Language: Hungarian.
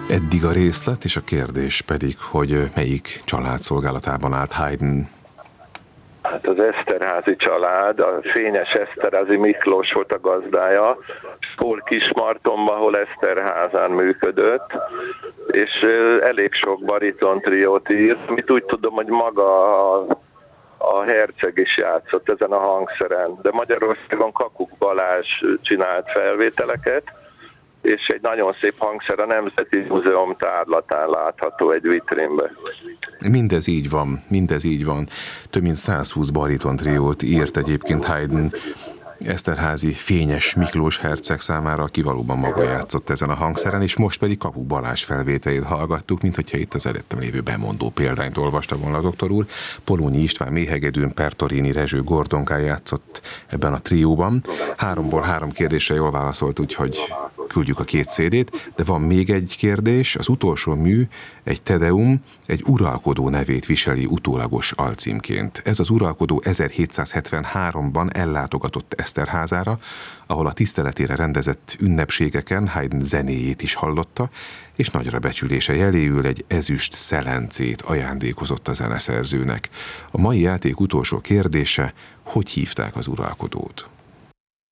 Eddig a részlet, és a kérdés pedig, hogy melyik család szolgálatában állt Haydn? Hát az Eszterházy család, a fényes Eszterházy Miklós volt a gazdája, hol Kismartonban, hol Eszterházán működött, és elég sok baritontriót írt, amit úgy tudom, hogy maga a herceg is játszott ezen a hangszeren, de Magyarországon Kakuk Balázs csinált felvételeket, és egy nagyon szép hangszer a Nemzeti Múzeum tárlatán látható egy vitrínben. Mindez így van. Több mint 120 baritontriót írt egyébként Haydn Eszterházy fényes Miklós herceg számára, aki valóban maga játszott ezen a hangszeren, és most pedig Kakuk Balázs felvételét hallgattuk, mint hogyha itt az előttem lévő bemondó példányt olvasta volna a doktor úr. Polónyi István méhegedűn, Pertorini Rezső Gordonkán játszott ebben a trióban. 3-ból 3 kérdésre jól válaszolt, úgyhogy küldjük a 2 CD-t, de van még egy kérdés, az utolsó mű, egy Tedeum, egy uralkodó nevét viseli utólagos alcímként. Ez az uralkodó 1773-ban ellátogatott Eszterházára, ahol a tiszteletére rendezett ünnepségeken Haydn zenéjét is hallotta, és nagyra becsülése jeléül egy ezüst szelencét ajándékozott a zeneszerzőnek. A mai játék utolsó kérdése, hogy hívták az uralkodót?